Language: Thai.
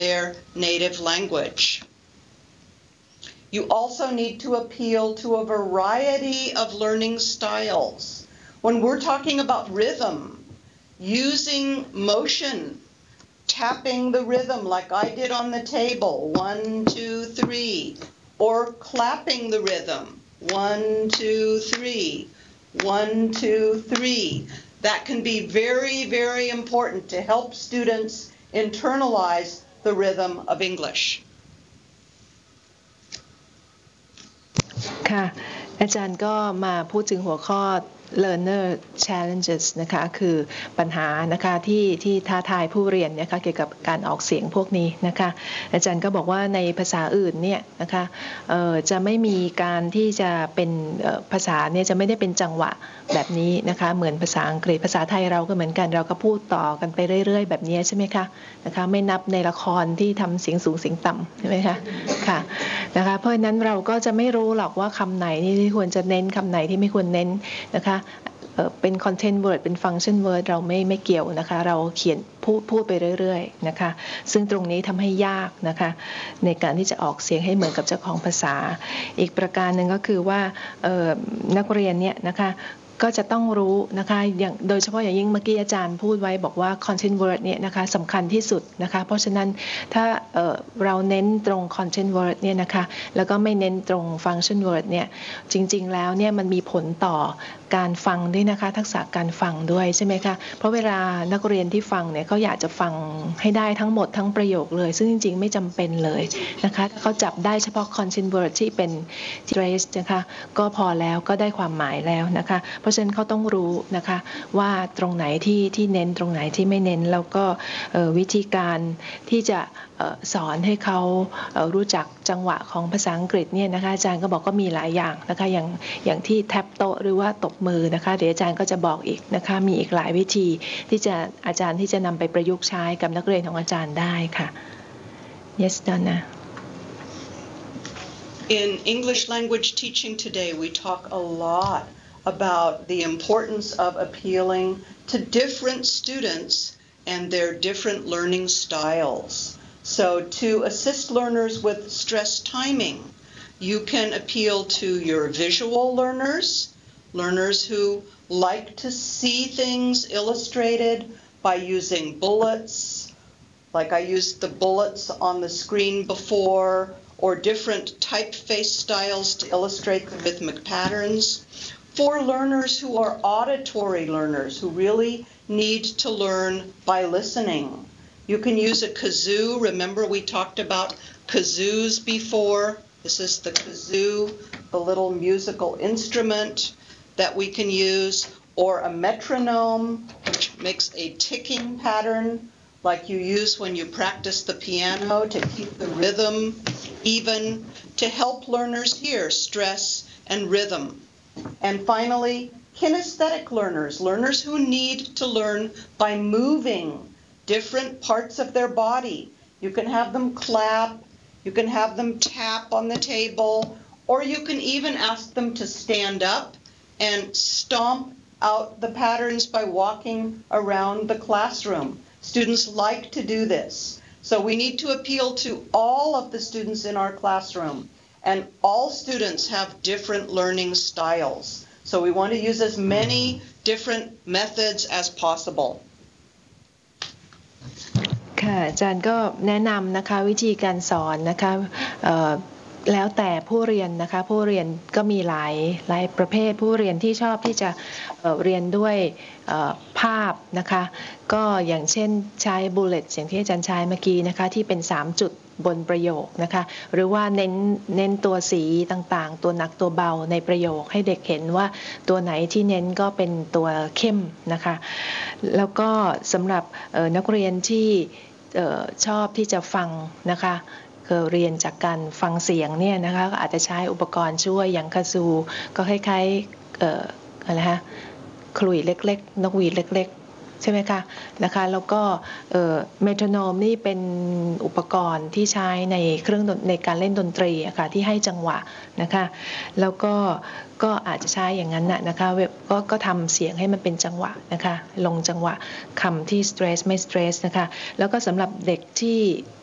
their native language. You also need to appeal to a variety of learning styles. When we're talking about rhythm, using motion, tapping the rhythm like I did on the table, 1, 2, 3, or clapping the rhythm, 1, 2, 3, 1, 2, 3. That can be very, very important to help students internalize the rhythm of English. ค่ะอาจารย์ก็มาพูดถึงหัวข้อ learner challenges นะคะคือปัญหานะคะที่ท้าทายผู้เรียนนะคะเกี่ยวกับการออกเสียงพวกนี้นะคะอาจารย์ก็บอกว่าในภาษาอื่นเนี่ยนะคะจะไม่มีการที่จะเป็นภาษาเนี่ยจะไม่ได้เป็นจังหวะแบบนี้นะคะเหมือนภาษาอังกฤษภาษาไทยเราก็เหมือนกันเราก็พูดต่อกันไปเรื่อยๆแบบนี้ใช่ไหมคะนะคะไม่นับในละครที่ทำเสียงสูงเสียงต่ำใช่ไหมคะค่ะนะคะเพราะฉะนั้นเราก็จะไม่รู้หรอกว่าคำไหนที่ควรจะเน้นคำไหนที่ไม่ควรเน้นนะคะเป็น content word เป็น function word เราไม่เกี่ยวนะคะเราเขียนพูดไปเรื่อยๆนะคะซึ่งตรงนี้ทำให้ยากนะคะในการที่จะออกเสียงให้เหมือนกับเจ้าของภาษาอีกประการหนึ่งก็คือว่านักเรียนเนี่ยนะคะก็จะต้องรู้นะคะอย่างโดยเฉพาะอย่างยิ่งเมื่อกี้อาจารย์พูดไว้บอกว่า content word เนี่ยนะคะสำคัญที่สุดนะคะเพราะฉะนั้นถ้าเราเน้นตรง content word เนี่ยนะคะแล้วก็ไม่เน้นตรง function word เนี่ยจริงๆแล้วเนี่ยมันมีผลต่อการฟังด้วยนะคะทักษะการฟังด้วยใช่ไหมคะเพราะเวลานักเรียนที่ฟังเนี่ยเขาอยากจะฟังให้ได้ทั้งหมดทั้งประโยคเลยซึ่งจริงๆไม่จำเป็นเลยนะคะเขาจับได้เฉพาะ content word ที่เป็น trace นะคะก็พอแล้วก็ได้ความหมายแล้วนะคะเพราะฉะนั้นเขาต้องรู้นะคะว่าตรงไหนที่เน้นตรงไหนที่ไม่เน้นแล้วก็วิธีการที่จะสอนให้เขารู้จักจังหวะของภาษาอังกฤษเนี่ยนะคะอาจารย์ก็บอกก็มีหลายอย่างนะคะอย่างที่แท็บโต๊ะหรือว่าตบมือนะคะเดี๋ยวอาจารย์ก็จะบอกอีกนะคะมีอีกหลายวิธีที่จะอาจารย์ที่จะนำไปประยุกต์ใช้กับนักเรียนของอาจารย์ได้ค่ะ Yes Donna In English language teaching today we talk a lot about the importance of appealing to different students and their different learning styles. So to assist learners with stress timing, you can appeal to your visual learners who like to see things illustrated by using bullets, like I used the bullets on the screen before, or different typeface styles to illustrate the rhythmic patterns. For learners who are auditory learners, who really need to learn by listening, you can use a kazoo. Remember we talked about kazoos before. This is the kazoo, the little musical instrument that we can use, or a metronome, which makes a ticking pattern like you use when you practice the piano to keep the rhythm even, to help learners hear stress and rhythm. And finally, kinesthetic learners who need to learn by moving different parts of their body. You can have them clap, you can have them tap on the table, or you can even ask them to stand up and stomp out the patterns by walking around the classroom. Students like to do this. So we need to appeal to all of the students in our classroom. And all students have different learning styles. So we want to use as many different methods as possible. ค่ะอาจารย์ก็แนะนำนะคะวิธีการสอนนะคะแล้วแต่ผู้เรียนนะคะผู้เรียนก็มีหลายประเภทผู้เรียนที่ชอบที่จะเรียนด้วยภาพนะคะก็อย่างเช่นใช้ bullet อย่างที่อาจารย์ใช้เมื่อกี้นะคะที่เป็น3จุดบนประโยคนะคะหรือว่าเน้นตัวสีต่างๆตัวหนักตัวเบาในประโยคให้เด็กเห็นว่าตัวไหนที่เน้นก็เป็นตัวเข้มนะคะแล้วก็สำหรับนักเรียนที่ชอบที่จะฟังนะคะเรียนจากการฟังเสียงเนี่ยนะคะก็อาจจะใช้อุปกรณ์ช่วยอย่างคาซูก็คล้ายๆอะไรฮะขลุ่ยเล็กๆนกหวีดเล็กๆใช่ไหมคะนะคะแล้วก็เมโทรโนมนี่เป็นอุปกรณ์ที่ใช้ในเครื่องในการเล่นดนตรีอะค่ะที่ให้จังหวะนะคะแล้วก็อาจจะใช้อย่างนั้นนะคะก็ทำเสียงให้มันเป็นจังหวะนะคะลงจังหวะคำที่ stress ไม่ stress นะคะแล้วก็สำหรับเด็กที่